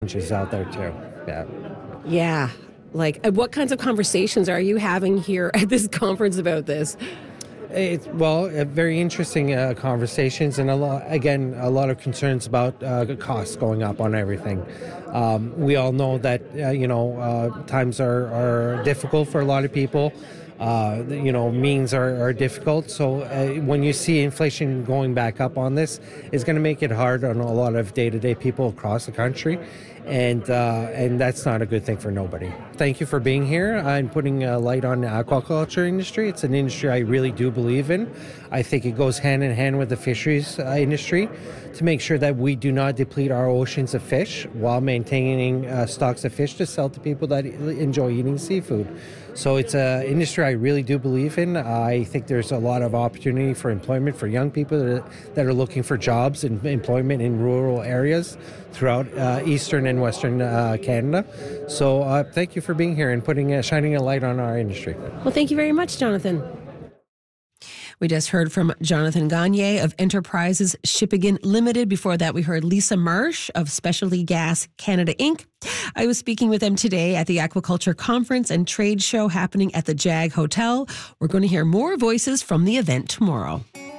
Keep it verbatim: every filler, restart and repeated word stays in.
challenges out there too. Yeah. Yeah. Like, uh, what kinds of conversations are you having here at this conference about this? It's, well, uh, very interesting uh, conversations, and a lot, again, a lot of concerns about uh, costs going up on everything. Um, we all know that uh, you know uh, times are, are difficult for a lot of people. Uh, you know, means are, are difficult. So uh, when you see inflation going back up on this, it's going to make it hard on a lot of day-to-day people across the country. And uh, and that's not a good thing for nobody. Thank you for being here and putting a light on the aquaculture industry. It's an industry I really do believe in. I think it goes hand in hand with the fisheries uh, industry to make sure that we do not deplete our oceans of fish while maintaining uh, stocks of fish to sell to people that enjoy eating seafood. So it's an industry I really do believe in. I think there's a lot of opportunity for employment for young people that are, that are looking for jobs and employment in rural areas throughout uh, eastern and western uh, Canada. So uh, thank you for being here and putting a, shining a light on our industry. Well, thank you very much, Jonathan. We just heard from Jonathan Gagne of Enterprises Shipping Limited. Before that, we heard Lisa Marsh of Specialty Gas Canada Incorporated. I was speaking with them today at the Aquaculture Conference and Trade Show happening at the Jag Hotel. We're going to hear more voices from the event tomorrow.